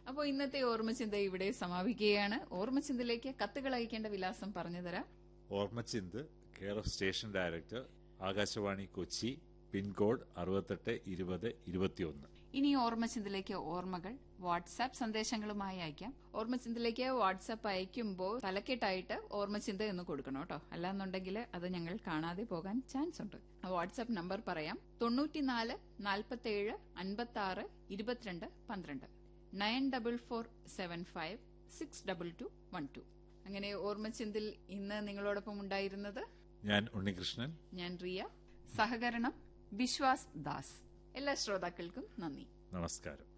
അപ്പോൾ ഇന്നത്തെ ഓർമ്മചിന്ത ഇവിടെ സമാപിക്കുകയാണ്. ഓർമ്മചിന്തയിലേക്ക് കത്തുകൾ അയക്കേണ്ട വിലാസം പറഞ്ഞുതരാം. ഓർമ്മചിന്ത്, care of station director, Akashvani Kochi, pincode 682021. ഇനി ഓർമ്മചിന്തയിലേക്ക് ഓർമ്മകൾ വാട്സാപ്പ് സന്ദേശങ്ങളുമായി അയക്കാം. ഓർമ്മചിന്തയിലേക്ക് വാട്സാപ്പ് അയക്കുമ്പോൾ തലക്കെട്ടായിട്ട് ഓർമ്മചിന്ത എന്ന് കൊടുക്കണം കേട്ടോ. അല്ലാന്നുണ്ടെങ്കിൽ അത് ഞങ്ങൾ കാണാതെ പോകാൻ ചാൻസ് ഉണ്ട്. വാട്സാപ്പ് നമ്പർ പറയാം: 94 47 56 22 12 94475 62212. അങ്ങനെ ഓർമ്മചിന്തയിൽ ഇന്ന് നിങ്ങളോടൊപ്പം ഉണ്ടായിരുന്നത് ഞാൻ ഉണ്ണികൃഷ്ണൻ, ഞാൻ റിയ. സഹകരണം വിശ്വാസ് ദാസ്. എല്ലാ ശ്രോതാക്കൾക്കും നന്ദി, നമസ്കാരം.